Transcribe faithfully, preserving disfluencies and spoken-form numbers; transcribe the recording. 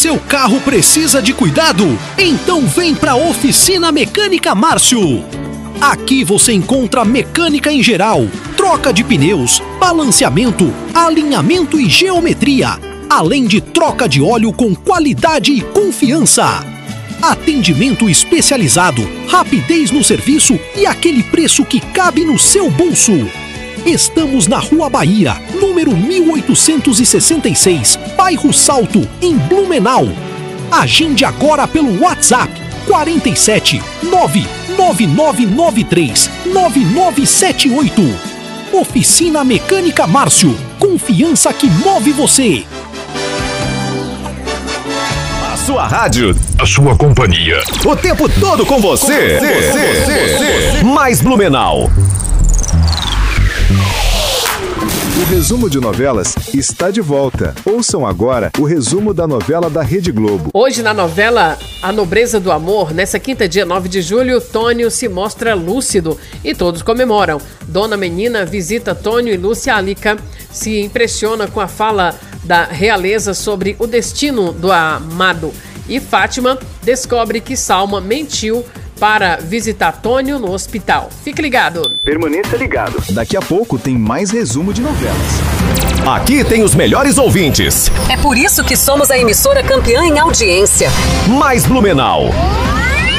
Seu carro precisa de cuidado? Então vem pra Oficina Mecânica Márcio. Aqui você encontra mecânica em geral, troca de pneus, balanceamento, alinhamento e geometria, além de troca de óleo com qualidade e confiança. Atendimento especializado, rapidez no serviço e aquele preço que cabe no seu bolso. Estamos na Rua Bahia, número mil oitocentos e sessenta e seis, bairro Salto, em Blumenau. Agende agora pelo WhatsApp quarenta e sete, nove nove nove nove três, nove nove sete oito. Oficina Mecânica Márcio, confiança que move você. Sua rádio, a sua companhia, o tempo todo com você. Com você, você, você. Mais Blumenau. O resumo de novelas está de volta. Ouçam agora o resumo da novela da Rede Globo. Hoje na novela A Nobreza do Amor, nessa quinta, dia nove de julho, Tônio se mostra lúcido e todos comemoram. Dona Menina visita Tônio e Lúcia Alica se impressiona com a fala da realeza sobre o destino do amado. E Fátima descobre que Salma mentiu para visitar Tônio no hospital. Fique ligado. Permaneça ligado. Daqui a pouco tem mais resumo de novelas. Aqui tem os melhores ouvintes. É por isso que somos a emissora campeã em audiência. Mais Blumenau.